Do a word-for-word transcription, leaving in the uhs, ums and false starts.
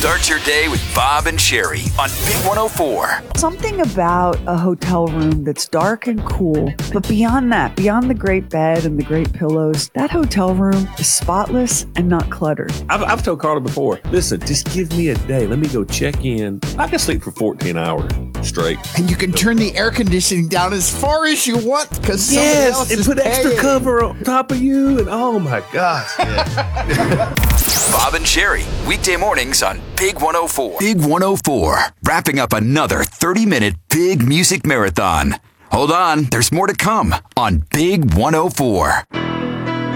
Start your day with Bob and Sherry on Big one oh four. Something about a hotel room that's dark and cool, but beyond that, beyond the great bed and the great pillows, that hotel room is spotless and not cluttered. I've, I've told Carla before, listen, just give me a day. Let me go check in. I can sleep for fourteen hours straight. And you can turn the air conditioning down as far as you want because somebody Yes, else and is put extra paying. cover on top of you. And oh my gosh. Yeah. Bob and Sherry, weekday mornings on Big one oh four. Big one oh four, wrapping up another thirty-minute big music marathon. Hold on, there's more to come on Big one oh four.